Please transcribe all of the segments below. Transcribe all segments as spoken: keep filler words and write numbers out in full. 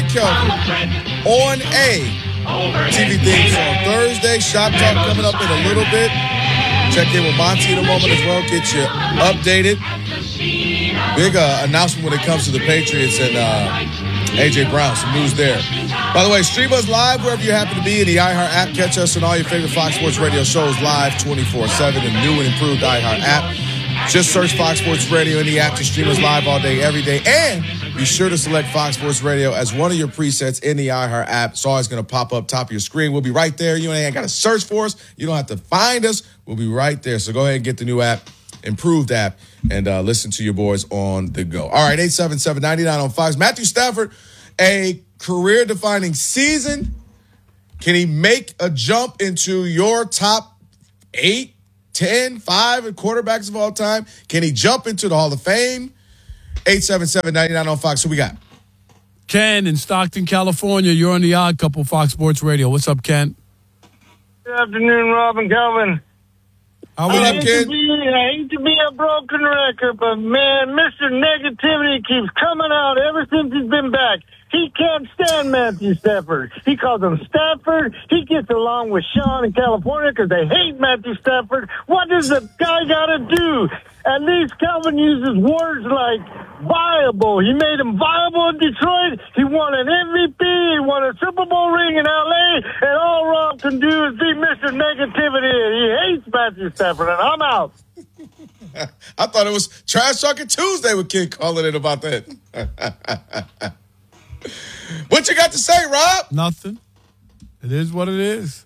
Kelvin on a T V things on Thursday. Shop Talk coming up in a little bit. Check in with Monty in a moment as well. Get you updated. Big uh, announcement when it comes to the Patriots and uh, A J Brown. Some news there. By the way, stream us live wherever you happen to be in the iHeart app. Catch us on all your favorite Fox Sports Radio shows live twenty-four seven in the new and improved iHeart app. Just search Fox Sports Radio in the app to stream us live all day, every day. And be sure to select Fox Sports Radio as one of your presets in the iHeart app. It's always going to pop up top of your screen. We'll be right there. You ain't got to search for us. You don't have to find us. We'll be right there. So go ahead and get the new app, improved app, and uh, listen to your boys on the go. All right, eight seven seven, nine nine on Fox. Matthew Stafford, a career-defining season. Can he make a jump into your top eight, ten, five quarterbacks of all time? Can he jump into the Hall of Fame? eight seven seven, nine nine on Fox. Who we got? Ken in Stockton, California. You're on the Odd Couple, Fox Sports Radio. What's up, Ken? Good afternoon, Rob and Calvin. How I are hate, you, to be, I hate to be a broken record, but, man, Mister Negativity keeps coming out ever since he's been back. He can't stand Matthew Stafford. He calls him Stafford. He gets along with Sean in California because they hate Matthew Stafford. What does the guy got to do? At least Calvin uses words like viable. He made him viable in Detroit. He won an M V P. He won a Super Bowl ring in L A. And all Rob can do is be Mister Negativity. He hates Matthew Stafford, and I'm out. I thought it was Trash Talking Tuesday with Ken calling it about that. What you got to say, Rob? Nothing. It is what it is.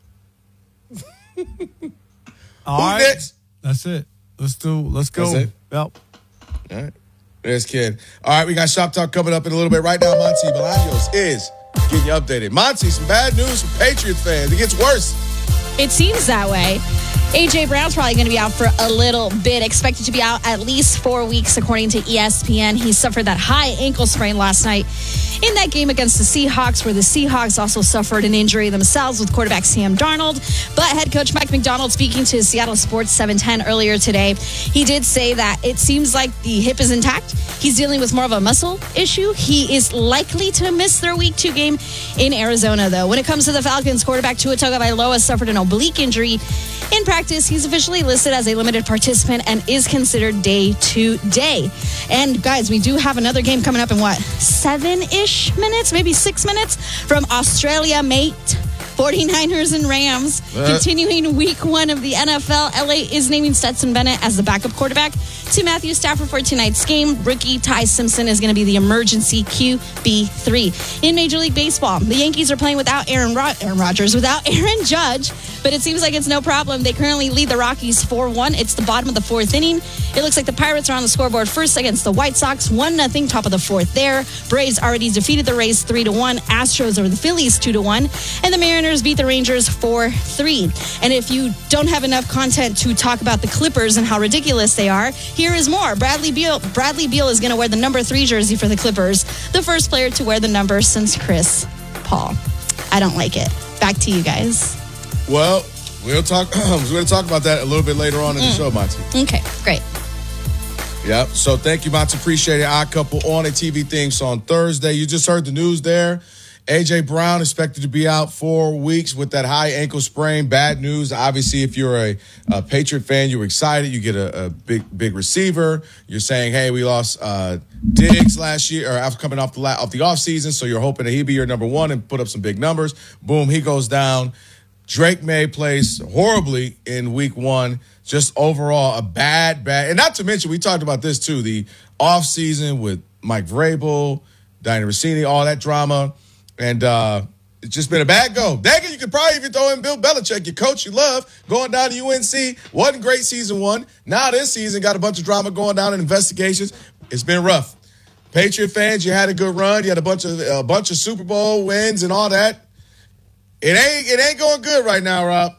All Who's right. next? That's it. Let's do. Let's go. That's it? Yep. All right. There's Ken. All right, we got Shop Talk coming up in a little bit. Right now, Monty Bolaños is getting you updated. Monty, some bad news for Patriots fans. It gets worse. It seems that way. A J Brown's probably going to be out for a little bit, expected to be out at least four weeks, according to E S P N. He suffered that high ankle sprain last night in that game against the Seahawks, where the Seahawks also suffered an injury themselves with quarterback Sam Darnold. But head coach Mike Macdonald, speaking to Seattle Sports seven ten earlier today, he did say that it seems like the hip is intact. He's dealing with more of a muscle issue. He is likely to miss their week two game in Arizona, though. When it comes to the Falcons, quarterback Tua Tagovailoa suffered an oblique injury in practice. He's officially listed as a limited participant and is considered day to day. And guys, we do have another game coming up in what, seven-ish minutes, maybe six minutes from Australia, mate. forty-niners and Rams. Uh, Continuing week one of the N F L, L A is naming Stetson Bennett as the backup quarterback to Matthew Stafford for tonight's game. Rookie Ty Simpson is going to be the emergency Q B three. In Major League Baseball, the Yankees are playing without Aaron, Ro- Aaron Rodgers, without Aaron Judge, but it seems like it's no problem. They currently lead the Rockies four one. It's the bottom of the fourth inning. It looks like the Pirates are on the scoreboard first against the White Sox, one nothing, top of the fourth there. Braves already defeated the Rays three to one. Astros over the Phillies two to one. And the Mariners beat the Rangers four three. And if you don't have enough content to talk about the Clippers and how ridiculous they are, here is more. Bradley Beal, Bradley Beal is going to wear the number three jersey for the Clippers, the first player to wear the number since Chris Paul. I don't like it. Back to you guys. Well, we'll talk. We're going to talk about that a little bit later on in the Mm. show, Monty. Okay, great. Yep. So thank you, Monty. Appreciate it. Odd Couple on a T V thing. So on Thursday, you just heard the news there. A J Brown expected to be out four weeks with that high ankle sprain. Bad news. Obviously, if you're a, a Patriot fan, you're excited. You get a, a big, big receiver. You're saying, hey, we lost uh, Diggs last year, or after coming off the off the offseason, so you're hoping that he'd be your number one and put up some big numbers. Boom, he goes down. Drake May plays horribly in week one. Just overall a bad, bad. And not to mention, we talked about this too, the offseason with Mike Vrabel, Diana Rossini, all that drama. And uh, it's just been a bad go. Dang it, you could probably even throw in Bill Belichick, your coach you love, going down to U N C. Wasn't great season one. Now this season got a bunch of drama going down in investigations. It's been rough. Patriot fans, you had a good run. You had a bunch of a bunch of Super Bowl wins and all that. It ain't it ain't going good right now, Rob.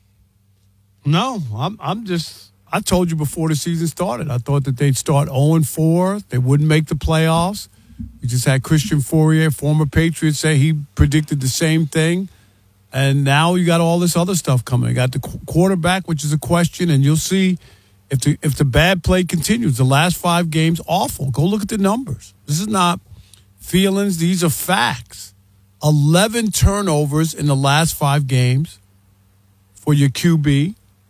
No, I'm I'm just I told you before the season started. I thought that they'd start oh and four. They wouldn't make the playoffs. We just had Christian Fourier, former Patriot, say he predicted the same thing. And now you got all this other stuff coming. You got the qu- quarterback, which is a question, and you'll see if the if the bad play continues. The last five games, awful. Go look at the numbers. This is not feelings. These are facts. eleven turnovers in the last five games for your Q B.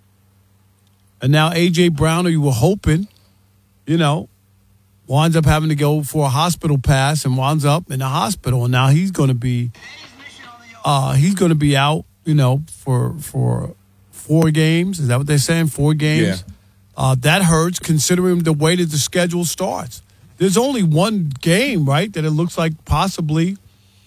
And now A J. Brown, who you were hoping, you know, winds up having to go for a hospital pass and winds up in the hospital. And now he's going to be uh, he's going to be out, you know, for for four games. Is that what they're saying? Four games? Yeah. Uh, that hurts considering the way that the schedule starts. There's only one game, right, that it looks like possibly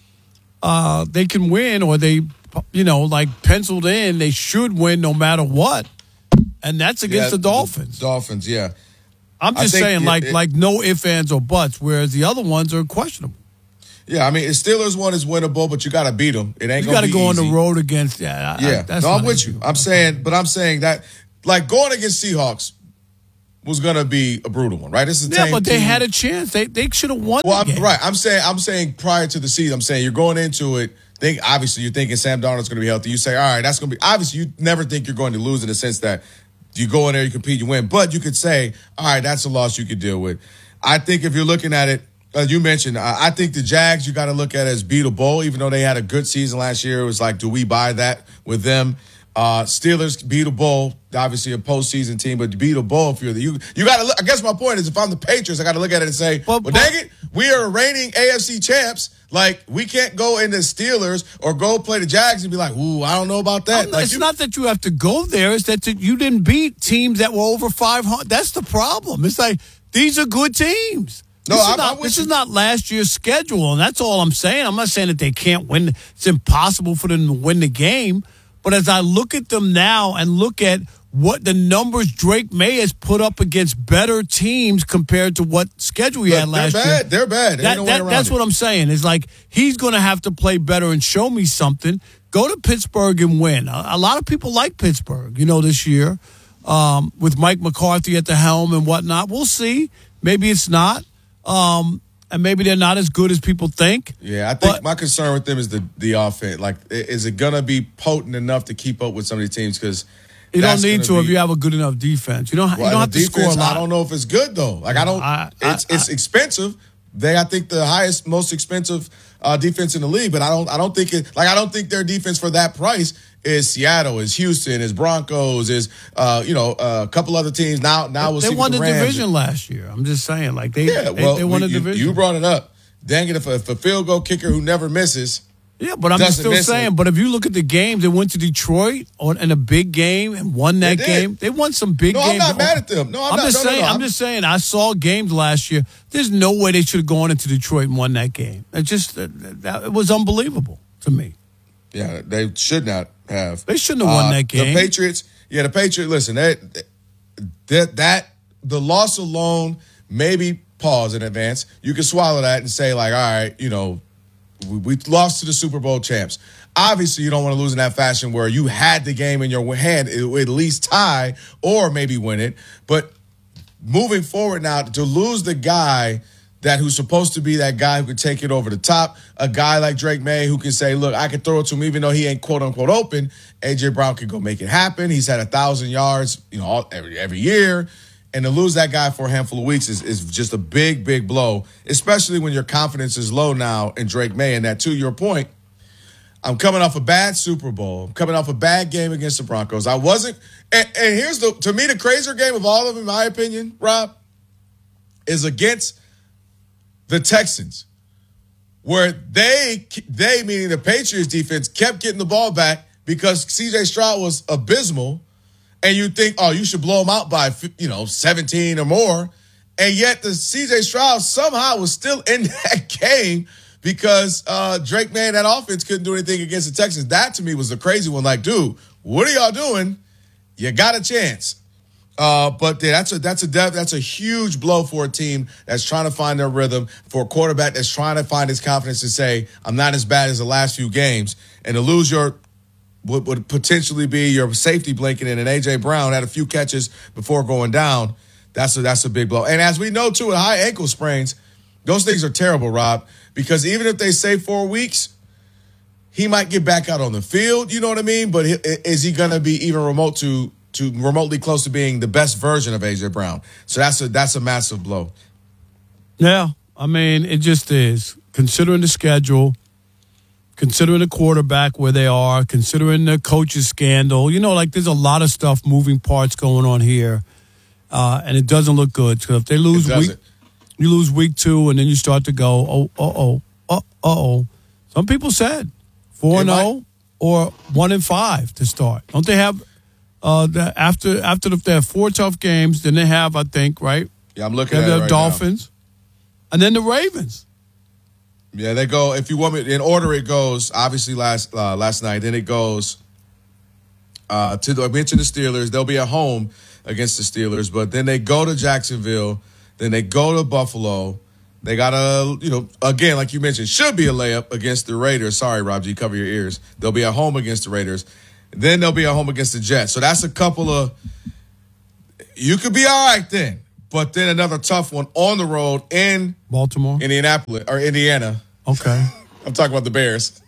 uh, they can win, or they, you know, like penciled in, they should win no matter what. And that's against Yeah, the Dolphins. The Dolphins, yeah. I'm I just think saying, it- like, it- like no ifs, ands, or buts, whereas the other ones are questionable. Yeah, I mean, the Steelers one is winnable, but you got to beat them. It ain't You going got to to be go easy. on the road against, yeah. I, Yeah, I, that's no, I'm not with easy. you. I'm saying, but I'm saying that, like, going against Seahawks was going to be a brutal one, right? This is the Yeah, same but they team. had a chance. They they should have won Well, the I'm, game. right. I'm saying, I'm saying prior to the season, I'm saying you're going into it. Think obviously you're thinking Sam Darnold's going to be healthy. You say, all right, that's going to be obviously. You never think you're going to lose in the sense that you go in there, you compete, you win. But you could say, all right, that's a loss you could deal with. I think if you're looking at it, as you mentioned, I, I think the Jags you got to look at as beatable. Even though they had a good season last year, it was like, do we buy that with them? Uh, Steelers beatable, obviously a postseason team, but beatable if you're the you. You got to look. I guess my point is, if I'm the Patriots, I got to look at it and say, But- well, but- dang it, we are reigning A F C champs. Like, we can't go into Steelers or go play the Jags and be like, ooh, I don't know about that. I'm- Like, it's you- not that you have to go there. It's that you didn't beat teams that were over five hundred. That's the problem. It's like, these are good teams. No, this is I'm- not, I'm with this you. is not last year's schedule, and that's all I'm saying. I'm not saying that they can't win. It's impossible for them to win the game. But as I look at them now and look at what the numbers Drake May has put up against better teams compared to what schedule he Look, had last they're year. bad. They're bad. Ain't That- no way that- around that's it. what I'm saying. Is like he's going to have to play better and show me something. Go to Pittsburgh and win. A, a lot of people like Pittsburgh, you know, this year um, with Mike McCarthy at the helm and whatnot. We'll see. Maybe it's not. Um, and maybe they're not as good as people think. Yeah, I think But- my concern with them is the the offense. Like, i- is it gonna be potent enough to keep up with some of these teams? Because You don't need to if you have a good enough defense. You don't. you don't have to score a lot. I don't know if it's good though. Like, I don't. I- I- it's it's expensive. They, I think, the highest, most expensive uh, defense in the league. But I don't. I don't think it. Like, I don't think their defense for that price is Seattle, is Houston, is Broncos, is uh, you know uh, a couple other teams. Now, now we'll They see. won with the the Rams. division last year. I'm just saying, like they, Yeah, they, well, they won we- the you, division. you brought it up. Dang it! If a, if a field goal kicker who never misses. Yeah, but I'm just doesn't still miss saying. it. But if you look at the games, they went to Detroit on in a big game and won that They did. game. They won some big No, I'm games. not mad at them. No, I'm not- just no, no, saying. no, I'm, I'm- just saying. I saw games last year. There's no way they should have gone into Detroit and won that game. It just that, that, it was unbelievable to me. Yeah, they should not have. They shouldn't have won Uh, that game. The Patriots, yeah, the Patriots. Listen, that that that the loss alone, maybe pause in advance. You can swallow that and say like, all right, you know, we, we lost to the Super Bowl champs. Obviously, you don't want to lose in that fashion where you had the game in your hand, it would at least tie or maybe win it. But moving forward now, to lose the guy that who's supposed to be that guy who could take it over the top, a guy like Drake May who can say, look, I can throw it to him even though he ain't quote unquote open. A J Brown can go make it happen. He's had a thousand yards, you know, all, every every year. And to lose that guy for a handful of weeks is, is just a big, big blow, especially when your confidence is low now in Drake May. And that, to your point, I'm coming off a bad Super Bowl. I'm coming off a bad game against the Broncos. I wasn't, and, and here's the, to me, the crazier game of all of them, in my opinion, Rob, is against the Texans, where they, they meaning the Patriots defense, kept getting the ball back because C J Stroud was abysmal. And you think, oh, you should blow them out by, you know, seventeen or more. And yet the C J Stroud somehow was still in that game because uh, Drake May and that offense couldn't do anything against the Texans. That, to me, was the crazy one. Like, dude, what are y'all doing? You got a chance. Uh, but yeah, that's a that's a that's a huge blow for a team that's trying to find their rhythm, for a quarterback that's trying to find his confidence to say, I'm not as bad as the last few games. And to lose your what would potentially be your safety blanket in, and A J Brown had a few catches before going down. That's a, that's a big blow. And as we know, too, with high ankle sprains, those things are terrible, Rob, because even if they say four weeks, he might get back out on the field, you know what I mean? But is he going to be even remote to to remotely close to being the best version of A J Brown? So that's a that's a massive blow. Yeah, I mean, it just is. Considering the schedule, considering the quarterback where they are, considering the coach's scandal. You know, like there's a lot of stuff, moving parts going on here, uh, and it doesn't look good. So if they lose week, you lose week two, and then you start to go, oh, uh oh, uh oh. Some people said four and zero or one and five to start. Don't they have uh, the, after after the, they have four tough games? Then they have, I think, right? Yeah, I'm looking they at have it the right Dolphins, now. And then the Ravens. Yeah, they go. If you want me in order, it goes obviously last uh, last night. Then it goes uh, to the I mentioned the Steelers. They'll be at home against the Steelers, but then they go to Jacksonville. Then they go to Buffalo. They got a, you know, again, like you mentioned, should be a layup against the Raiders. Sorry, Rob G, cover your ears. They'll be at home against the Raiders. Then they'll be at home against the Jets. So that's a couple of, you could be all right then. But then another tough one on the road in Baltimore, Indianapolis, or Indiana. Okay. I'm talking about the Bears.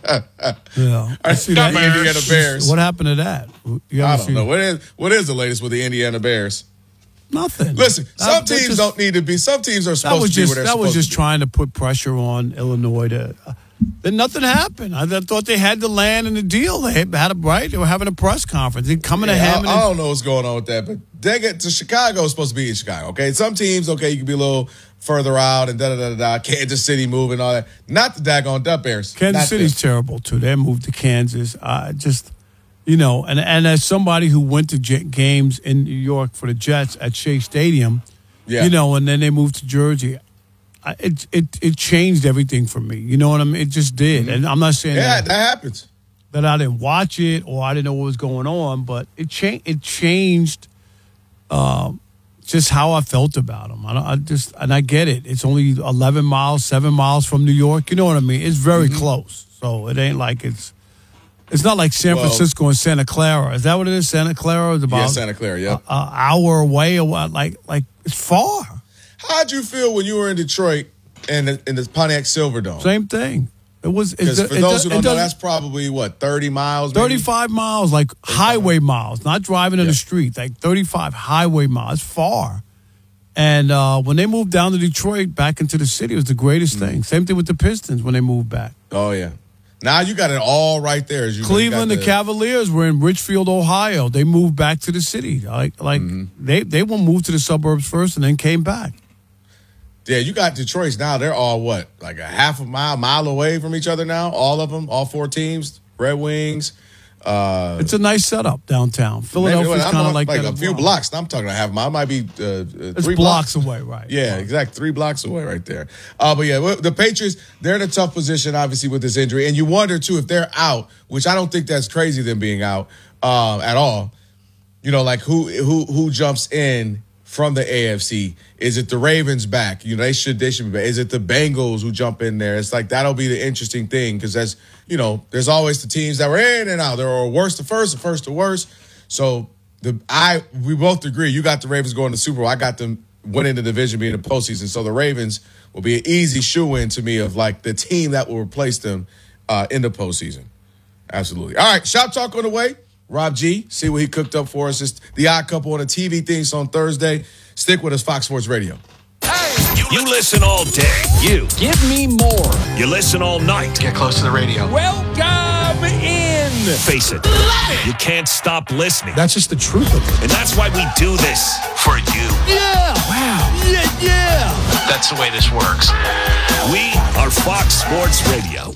Yeah. I see that Indiana Bears. What happened to that? You I don't know. What is, what is the latest with the Indiana Bears? Nothing. Listen, some that, teams just, don't need to be. Some teams are supposed was to be just, where they're That supposed was just to be. trying to put pressure on Illinois to. Uh, then nothing happened. I, I thought they had the land and the deal. They had, had a right. They were having a press conference. They coming Yeah, to Hammond. I, I don't know what's going on with that, but they get to Chicago is supposed to be in Chicago. Okay, some teams, okay, you can be a little further out and da da da da. Kansas City moving all that. Not the daggone Duck Bears. Kansas Not City's them. terrible too. They moved to Kansas. Uh, just. You know, and, and as somebody who went to Jet games in New York for the Jets at Shea Stadium, Yeah. you know, and then they moved to Jersey, I, it it it changed everything for me. You know what I mean? It just did. Mm-hmm. And I'm not saying Yeah, that, that happens. that I didn't watch it or I didn't know what was going on, but it changed. It changed um, just how I felt about them. I, don't, I just and I get it. It's only eleven miles, seven miles from New York. You know what I mean? It's very mm-hmm. close, so it ain't like it's. It's not like San well, Francisco and Santa Clara. Is that what it is? Santa Clara is about yeah, Santa Clara, yeah. An hour away or what? Like, like it's far. How'd you feel when you were in Detroit and in the Pontiac Silverdome? Same thing. It was because for it, those it, who don't it know, that's probably what thirty miles, maybe? thirty-five miles, like highway miles, not driving in yeah. the street. Like thirty-five highway miles, it's far. And uh, when they moved down to Detroit, back into the city, it was the greatest mm-hmm. thing. Same thing with the Pistons when they moved back. Oh yeah. Now you got it all right there. As you Cleveland, you the, the Cavaliers were in Richfield, Ohio. They moved back to the city. Like, like mm-hmm. they they will move to the suburbs first and then came back. Yeah, you got Detroit's now. They're all what, like a half a mile, mile away from each other now. All of them, all four teams. Red Wings. Uh, it's a nice setup downtown. Philadelphia's kind of like, like that a few well. blocks. I'm talking a half mile. It might be uh, uh, it's three blocks, blocks away, right? Yeah, right. exactly. Three blocks away right there. Uh, but yeah, the Patriots, they're in a tough position, obviously, with this injury. And you wonder, too, if they're out, which I don't think that's crazy, them being out uh, at all. You know, like who who who jumps in from the A F C? Is it the Ravens back? You know, they should they should be back. Is it the Bengals who jump in there? It's like that'll be the interesting thing because that's, you know, there's always the teams that were in and out. There are worst to first, the first to worst. So the I we both agree. You got the Ravens going to the Super Bowl. I got them winning the division, being the postseason. So the Ravens will be an easy shoe-in to me of like the team that will replace them uh, in the postseason. Absolutely. All right, Shop Talk on the way. Rob G, see what he cooked up for us. It's the Odd Couple on the T V things on Thursday. Stick with us, Fox Sports Radio. Hey, you listen all day. You. Give me more. You listen all night. Get close to the radio. Welcome in. Face it. Love it. You can't stop listening. That's just the truth of it. And that's why we do this for you. Yeah. Wow. Yeah, yeah. That's the way this works. We are Fox Sports Radio.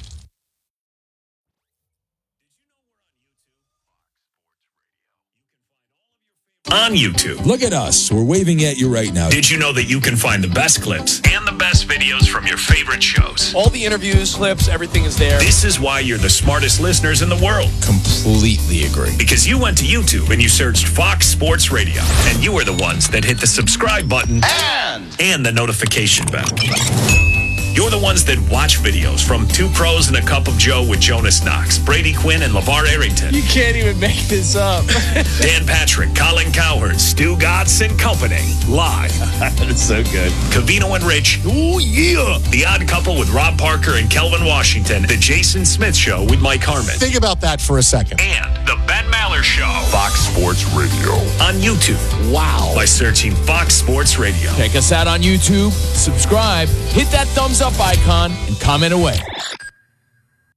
On YouTube. Look at us. We're waving at you right now. Did you know that you can find the best clips and the best videos from your favorite shows? All the interviews, clips, everything is there. This is why you're the smartest listeners in the world. Completely agree. Because you went to YouTube and you searched Fox Sports Radio, and you were the ones that hit the subscribe button and, and the notification bell. You're the ones that watch videos from Two Pros and a Cup of Joe with Jonas Knox, Brady Quinn, and LeVar Arrington. You can't even make this up. Dan Patrick, Colin Cowherd, Stu Gatz, and company. Live. That is so good. Covino and Rich. Oh, yeah. The Odd Couple with Rob Parker and Kelvin Washington. The Jason Smith Show with Mike Harmon. Think about that for a second. And the Ben Maller Show. Fox Sports Radio. On YouTube. Wow. By searching Fox Sports Radio. Check us out on YouTube. Subscribe. Hit that thumbs up icon and comment away.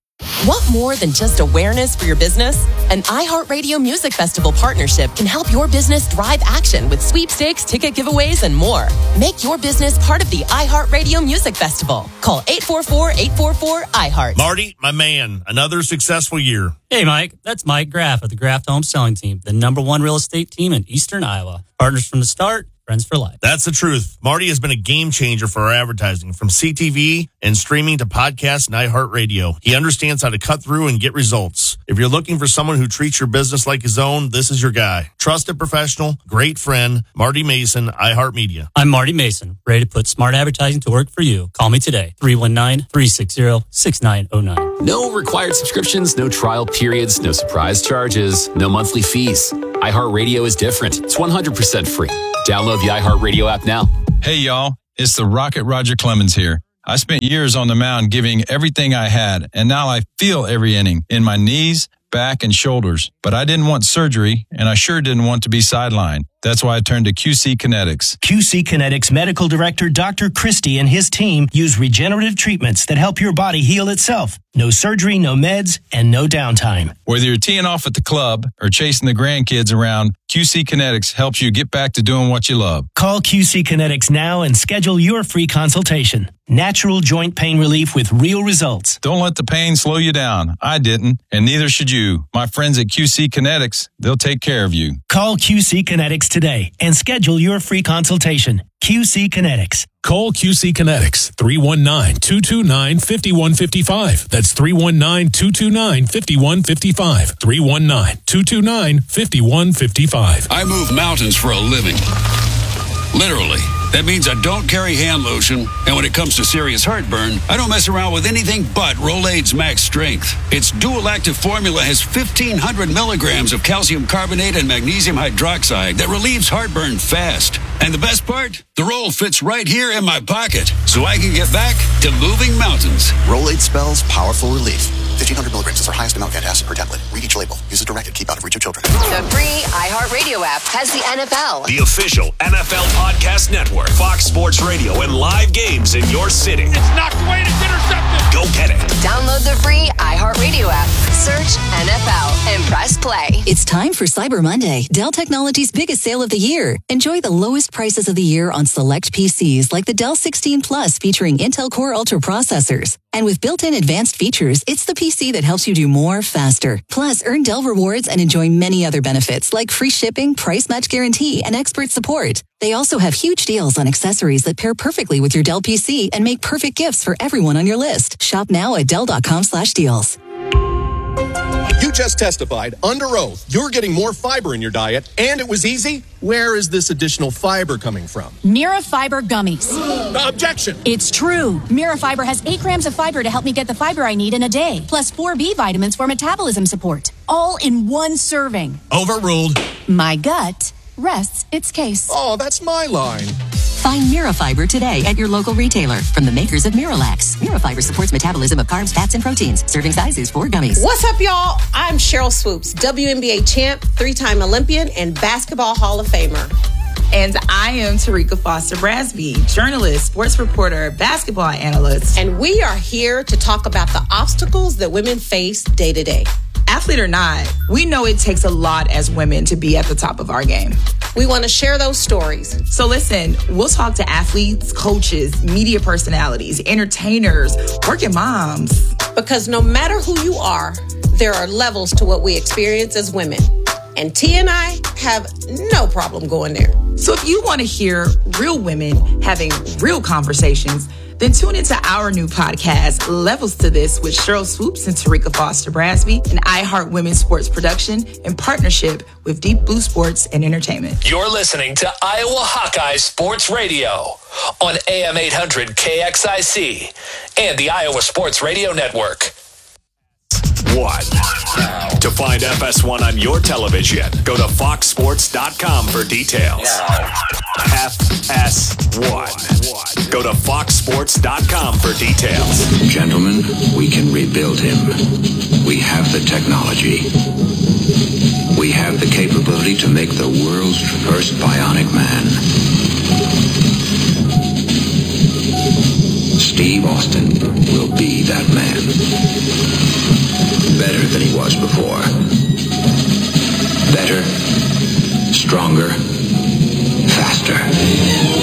Want more than just awareness for your business? An iHeartRadio Music Festival partnership can help your business drive action with sweepstakes, ticket giveaways, and more. Make your business part of the iHeartRadio Music Festival. Call eight four four, eight four four, I heart. Marty, my man, another successful year. Hey, Mike. That's Mike Graff of the Graff Home Selling Team, the number one real estate team in Eastern Iowa. Partners from the start. Friends for life. That's the truth. Marty has been a game changer for our advertising, from C T V and streaming to podcasts and iHeartRadio. He understands how to cut through and get results. If you're looking for someone who treats your business like his own, this is your guy. Trusted professional, great friend, Marty Mason, iHeartMedia. I'm Marty Mason, ready to put smart advertising to work for you. Call me today, three one nine, three six zero, six nine zero nine. No required subscriptions, no trial periods, no surprise charges, no monthly fees. iHeartRadio is different. It's one hundred percent free. Download the iHeartRadio app now. Hey, y'all. It's the Rocket Roger Clemens here. I spent years on the mound giving everything I had, and now I feel every inning in my knees, back, and shoulders. But I didn't want surgery, and I sure didn't want to be sidelined. That's why I turned to Q C Kinetics. Q C Kinetics Medical Director Doctor Christie and his team use regenerative treatments that help your body heal itself. No surgery, no meds, and no downtime. Whether you're teeing off at the club or chasing the grandkids around, Q C Kinetics helps you get back to doing what you love. Call Q C Kinetics now and schedule your free consultation. Natural joint pain relief with real results. Don't let the pain slow you down. I didn't, and neither should you. My friends at Q C Kinetics, they'll take care of you. Call Q C Kinetics today and schedule your free consultation. Q C Kinetics. Call Q C Kinetics, three one nine, two two nine, five one five five. That's three one nine, two two nine, five one five five. three one nine, two two nine, five one five five. I move mountains for a living. Literally. That means I don't carry hand lotion, and when it comes to serious heartburn, I don't mess around with anything but Rolaids Max Strength. Its dual-active formula has fifteen hundred milligrams of calcium carbonate and magnesium hydroxide that relieves heartburn fast. And the best part? The roll fits right here in my pocket, so I can get back to moving mountains. Rolaids spells powerful relief. fifteen hundred milligrams is our highest amount of antacid per tablet. Read each label. Use as directed. Keep out of reach of children. The free iHeartRadio app has the N F L. The official N F L podcast network. Fox Sports Radio and live games in your city. It's knocked away and it's intercepted. Go get it. Download the free iHeartRadio app. Search N F L and press play. It's time for Cyber Monday, Dell Technologies' biggest sale of the year. Enjoy the lowest prices of the year on select P Cs like the Dell sixteen Plus featuring Intel Core Ultra processors. And with built-in advanced features, it's the P C that helps you do more faster. Plus, earn Dell rewards and enjoy many other benefits like free shipping, price match guarantee, and expert support. They also have huge deals on accessories that pair perfectly with your Dell P C and make perfect gifts for everyone on your list. Shop now at Dell.com slash deals. You just testified under oath you're getting more fiber in your diet, and it was easy. Where is this additional fiber coming from? Mira Fiber Gummies. Objection! It's true. Mira Fiber has eight grams of fiber to help me get the fiber I need in a day, plus four B vitamins for metabolism support, all in one serving. Overruled. My gut rests its case. Oh, that's my line. Find Mira Fiber today at your local retailer from the makers of Miralax. Mira Fiber supports metabolism of carbs, fats, and proteins. Serving size is four gummies. What's up, y'all? I'm Cheryl Swoops, W N B A champ, three-time Olympian, and Basketball Hall of Famer. And I am Tarika Foster Brasby, journalist, sports reporter, basketball analyst. And we are here to talk about the obstacles that women face day to day. Athlete or not, we know it takes a lot as women to be at the top of our game. We want to share those stories. So listen, we'll talk to athletes, coaches, media personalities, entertainers, working moms. Because no matter who you are, there are levels to what we experience as women. And T and I have no problem going there. So if you want to hear real women having real conversations, then tune into our new podcast, Levels to This, with Cheryl Swoops and Tarika Foster Brasby, an iHeart Women's Sports production in partnership with Deep Blue Sports and Entertainment. You're listening to Iowa Hawkeye Sports Radio on A M eight hundred K X I C and the Iowa Sports Radio Network. One. To find F S one on your television, go to fox sports dot com for details. F S one. Go to fox sports dot com for details. Gentlemen, we can rebuild him. We have the technology. We have the capability to make the world's first bionic man. Steve Austin will be that man. than he was before. Better, stronger, faster.